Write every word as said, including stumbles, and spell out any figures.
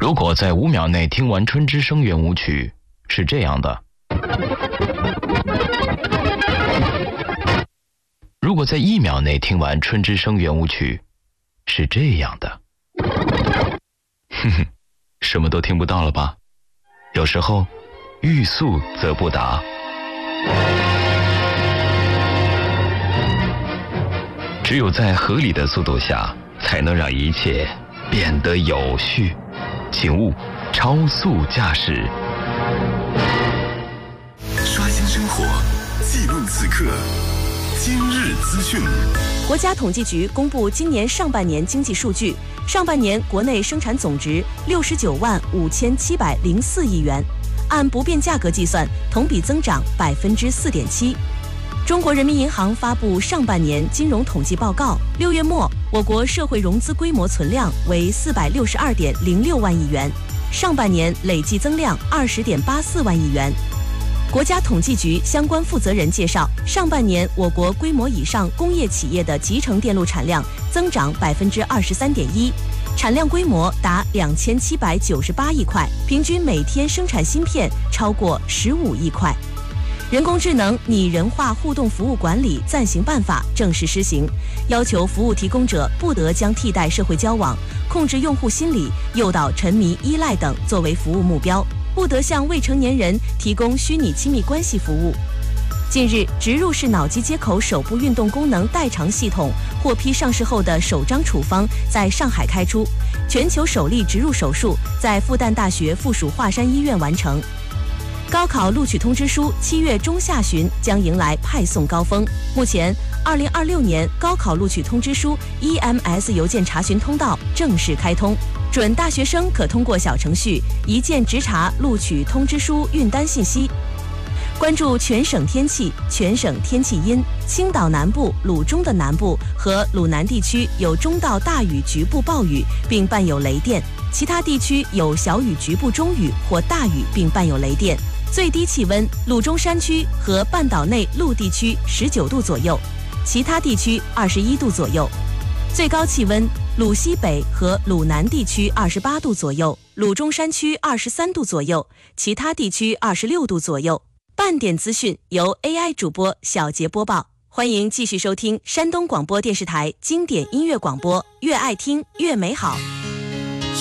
如果在五秒内听完《春之声》圆舞曲，是这样的；如果在一秒内听完《春之声》圆舞曲，是这样的。哼哼，什么都听不到了吧？有时候，欲速则不达。只有在合理的速度下，才能让一切变得有序。请勿超速驾驶。 刷新生活，记录此刻。今日资讯。 国家统计局公布今年上半年经济数据，上半年国内生产总值六十九万五千七百零四亿元，按不变价格计算，同比增长百分之四点七。中国人民银行发布上半年金融统计报告，六月末，我国社会融资规模存量为四百六十二点零六万亿元，上半年累计增量二十点八四万亿元。国家统计局相关负责人介绍，上半年我国规模以上工业企业的集成电路产量增长百分之二十三点一，产量规模达两千七百九十八亿块，平均每天生产芯片超过十五亿块。人工智能拟人化互动服务管理暂行办法正式施行，要求服务提供者不得将替代社会交往、控制用户心理、诱导沉迷依赖等作为服务目标，不得向未成年人提供虚拟亲密关系服务。近日，植入式脑机接口手部运动功能代偿系统获批上市后的首张处方在上海开出，全球首例植入手术在复旦大学附属华山医院完成。高考录取通知书七月中下旬将迎来派送高峰。目前，二零二六年高考录取通知书 E M S 邮件查询通道正式开通，准大学生可通过小程序一键直查录取通知书运单信息。关注全省天气，全省天气阴，青岛南部、鲁中的南部和鲁南地区有中到大雨局部暴雨，并伴有雷电，其他地区有小雨局部中雨或大雨，并伴有雷电。最低气温，鲁中山区和半岛内陆地区十九度左右，其他地区二十一度左右。最高气温，鲁西北和鲁南地区二十八度左右，鲁中山区二十三度左右，其他地区二十六度左右。半点资讯由 A I 主播小杰播报，欢迎继续收听山东广播电视台经典音乐广播，越爱听越美好。